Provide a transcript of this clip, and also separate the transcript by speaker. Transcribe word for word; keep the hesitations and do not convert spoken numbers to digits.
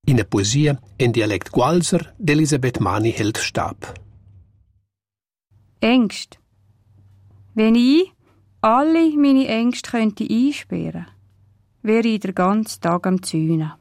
Speaker 1: in der Poesie in Dialekt Gualser d'Elisabeth Mani hält Stab.
Speaker 2: Ängste. Wenn ich alle meine Ängste könnte einsperren, wäre ich den ganzen Tag am Zäunen.